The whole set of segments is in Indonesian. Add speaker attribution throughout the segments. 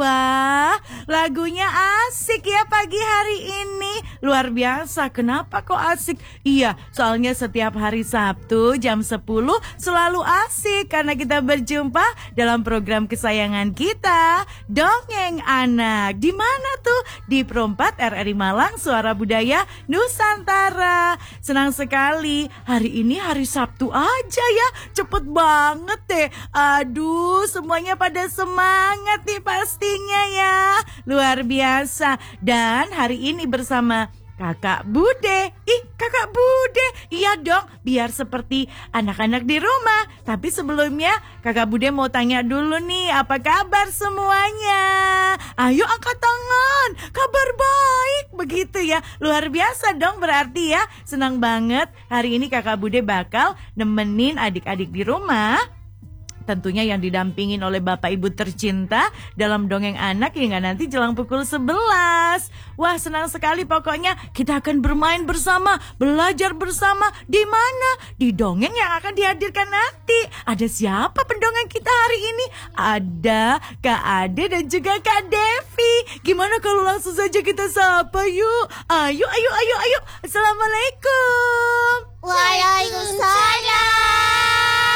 Speaker 1: Wah, lagunya asik ya pagi hari ini. Luar biasa, kenapa kok asik? Iya, soalnya setiap hari Sabtu jam 10 selalu asik karena kita berjumpa dalam program kesayangan kita, Dongeng Anak. Di mana tuh? Di Pro 4 RRI Malang, Suara Budaya Nusantara. Senang sekali, hari ini hari Sabtu aja ya. Cepet banget deh. Aduh, semuanya pada semangat nih pastinya ya. Luar biasa. Dan hari ini bersama Kakak Bude. Kakak Bude. Iya dong, biar seperti anak-anak di rumah. Tapi sebelumnya Kakak Bude mau tanya dulu nih, apa kabar semuanya? Ayo angkat tangan. Kabar baik, begitu ya. Luar biasa dong berarti ya. Senang banget hari ini Kakak Bude bakal nemenin adik-adik di rumah. Tentunya yang didampingin oleh Bapak Ibu tercinta dalam Dongeng Anak hingga nanti jelang pukul 11. Wah, senang sekali pokoknya kita akan bermain bersama, belajar bersama. Di mana? Di dongeng yang akan dihadirkan nanti. Ada siapa pendongeng kita hari ini? Ada Kak Ade dan juga Kak Devi. Gimana kalau langsung saja kita sapa yuk? Ayo. Assalamualaikum.
Speaker 2: Waalaikumsalam.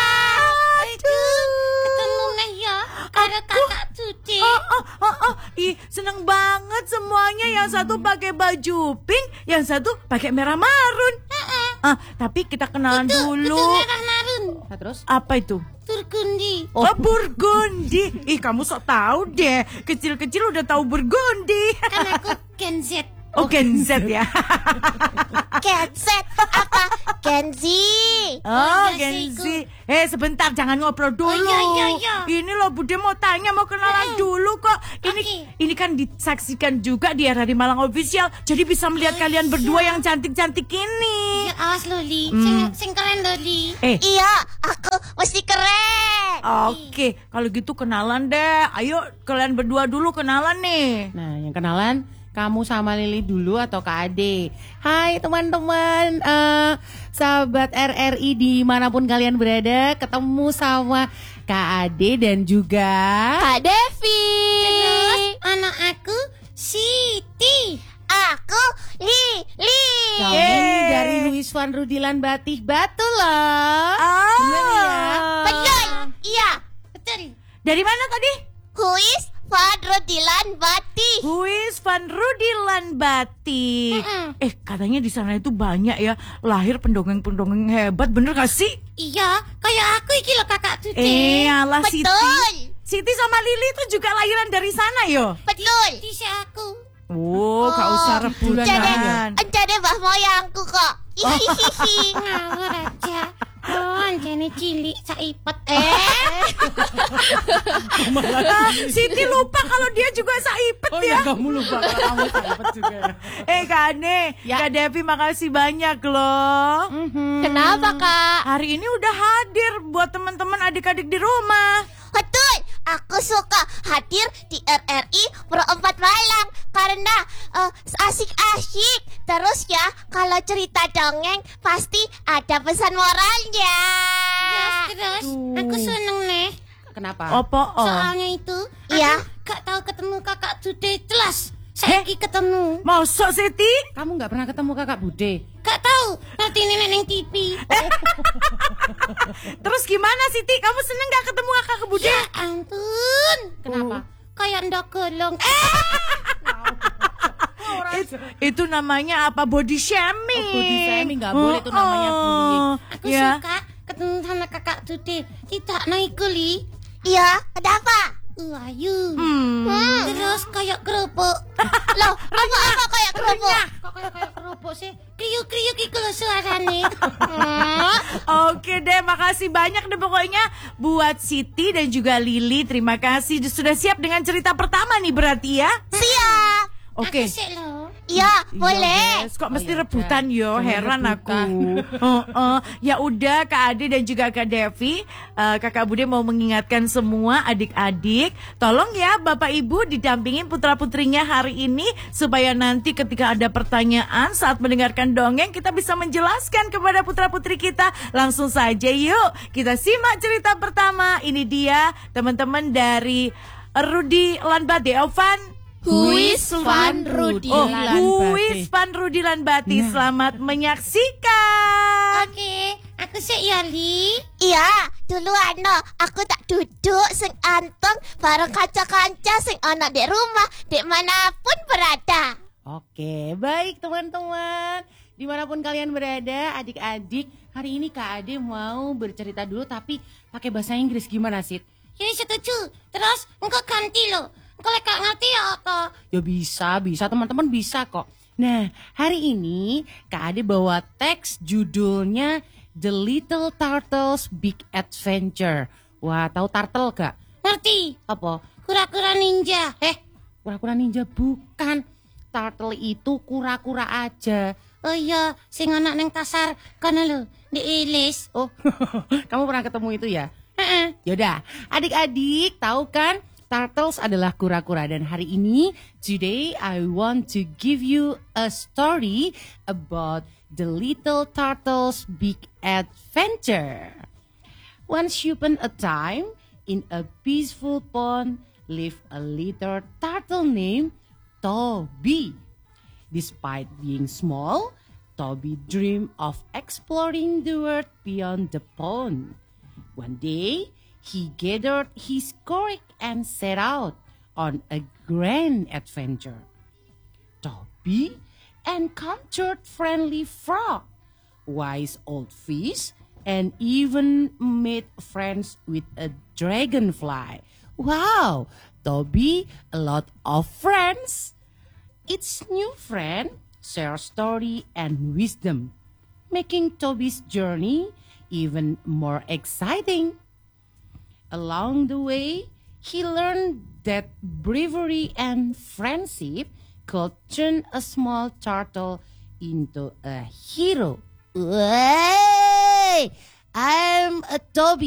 Speaker 2: Ketemu nih ya, ada kakak Tuti.
Speaker 1: Seneng banget semuanya. Yang satu pakai baju pink, yang satu pakai merah marun. Tapi kita kenalan dulu.
Speaker 2: Itu merah marun.
Speaker 3: Nah, terus?
Speaker 1: Apa itu?
Speaker 2: Burgundi.
Speaker 1: Burgundi. Kamu sok tahu deh. Kecil-kecil udah tahu Burgundi.
Speaker 2: Kan aku Gen Z.
Speaker 1: Gen Z ya.
Speaker 2: Gen Z apa? Gen Z.
Speaker 1: Gen Z. Sebentar, jangan ngobrol dulu.
Speaker 2: Iya.
Speaker 1: Ini loh Bude mau tanya, mau kenalan dulu kok. Ini kan disaksikan juga di RRI Malang Official. Jadi bisa melihat kalian berdua yang cantik-cantik ini.
Speaker 2: Ya awas Loli, sing keren Loli.
Speaker 4: Iya, aku mesti keren.
Speaker 1: Oke, kalau gitu kenalan deh. Ayo kalian berdua dulu kenalan nih.
Speaker 3: Nah, yang kenalan kamu sama Lili dulu atau Kak Ade? Hai teman-teman, sahabat RRI dimanapun kalian berada, ketemu sama Kak Ade dan juga
Speaker 4: Kak Devi.
Speaker 2: Terus anak aku Siti.
Speaker 4: Aku Lili.
Speaker 3: kami dari Luis Van Rudilan Batih Batu loh. Bener ya?
Speaker 4: Betul. Iya.
Speaker 2: Betul.
Speaker 1: Dari mana tadi?
Speaker 4: Huis Fadrodilan Bati.
Speaker 1: Huis Van Rudilan Batik. Katanya di sana itu banyak ya lahir pendongeng-pendongeng hebat, bener gak sih?
Speaker 2: Iya, kayak aku iki loh kakak Tuti.
Speaker 1: Alah
Speaker 4: Betul.
Speaker 1: Siti sama Lili itu juga lahiran dari sana yo.
Speaker 4: Betul.
Speaker 2: Siti aku.
Speaker 1: Gak usah rebutan.
Speaker 4: Jadi mbah moyangku kok. Hihihi.
Speaker 2: Ngawur aja. Anjane cilik saipet.
Speaker 1: Siti lupa kalau dia juga saipet ya.
Speaker 3: Kamu lupa kalau kamu sahabat juga.
Speaker 1: Kak Ane, Kak Devi makasih banyak loh.
Speaker 4: Kenapa Kak?
Speaker 1: Hari ini udah hadir buat teman-teman adik-adik di rumah.
Speaker 4: Betul. Aku suka hadir di RRI Pro 4 Malang karena asik-asik. Terus ya, kalau cerita dongeng pasti ada pesan moralnya.
Speaker 2: Terus aku seneng nih.
Speaker 3: Kenapa?
Speaker 2: Soalnya itu
Speaker 4: Iya.
Speaker 2: aku gak tahu ketemu kakak Tuti jelas. Saiki ketemu.
Speaker 1: Mosok Siti?
Speaker 3: Kamu gak pernah ketemu kakak Bude?
Speaker 2: Gak tahu. Nanti nenek neng TV.
Speaker 1: Terus gimana Siti? Kamu seneng gak ketemu kakak Bude?
Speaker 2: Ya ampun.
Speaker 3: Kenapa?
Speaker 2: Kayak ndak golong.
Speaker 1: Itu namanya apa? Body shaming.
Speaker 3: Body shaming gak boleh, itu namanya bullying.
Speaker 2: Aku suka ketemu sama kakak Tuti. Tidak naik guli.
Speaker 4: Iya, kenapa?
Speaker 2: Ayu. Terus kayak kerupuk.
Speaker 4: Loh, apa kayak kerupuk?
Speaker 2: Kok kayak kerupuk sih? Kriuk-kriuk iku lho suarane.
Speaker 1: Oke deh, makasih banyak deh pokoknya buat Siti dan juga Lili. Terima kasih sudah siap dengan cerita pertama nih berarti ya.
Speaker 4: Siap.
Speaker 1: Oke.
Speaker 2: Aku sih lho.
Speaker 4: Iya, boleh.
Speaker 1: Yes, kok mesti
Speaker 3: ya
Speaker 1: rebutan yo,
Speaker 3: Jangan
Speaker 1: heran
Speaker 3: rebutan.
Speaker 1: aku. Ya udah Kak Ade dan juga Kak Devi, Kakak Bude mau mengingatkan semua adik-adik, tolong ya Bapak Ibu didampingin putra-putrinya hari ini supaya nanti ketika ada pertanyaan saat mendengarkan dongeng kita bisa menjelaskan kepada putra-putri kita. Langsung saja yuk, kita simak cerita pertama. Ini dia teman-teman dari Rudi Lanbati, Van.
Speaker 2: Who is Van Rudi
Speaker 1: Who is Van Rudi Lanbati? Selamat menyaksikan.
Speaker 2: Oke, aku sih Yali.
Speaker 4: Iya, duluan no. Aku tak duduk sing anteng bareng kanca-kanca sing ana di rumah, di manapun berada.
Speaker 3: Oke, baik teman-teman. Dimanapun kalian berada, adik-adik, hari ini Kak Ade mau bercerita dulu tapi pakai bahasa Inggris. Gimana sih?
Speaker 2: Ya setuju. Terus engkau ganti lo. Engkau lekak ngerti ya apa?
Speaker 3: Ya bisa teman-teman bisa kok. Nah, hari ini Kak Ade bawa teks judulnya The Little Turtles Big Adventure. Wah, tahu turtle gak?
Speaker 2: Ngerti?
Speaker 3: Apa?
Speaker 2: Kura-kura ninja.
Speaker 3: Kura-kura ninja bukan. Turtle itu kura-kura aja.
Speaker 2: Oh iya, sing anak neng pasar kana lo diilis.
Speaker 3: Oh, kamu pernah ketemu itu ya?
Speaker 2: Heeh.
Speaker 3: Yaudah, adik-adik tahu kan? Turtles adalah kura-kura dan hari ini, today I want to give you a story about the little turtles' big adventure. Once upon a time, in a peaceful pond, lived a little turtle named Toby. Despite being small, Toby dreamed of exploring the world beyond the pond. One day, he gathered his courage and set out on a grand adventure. Toby encountered friendly frog, wise old fish, and even made friends with a dragonfly. Wow, Toby a lot of friends. Each new friend shares story and wisdom, making Toby's journey even more exciting. Along the way, he learned that bravery and friendship could turn a small turtle into a hero. Hey, I'm a Toby.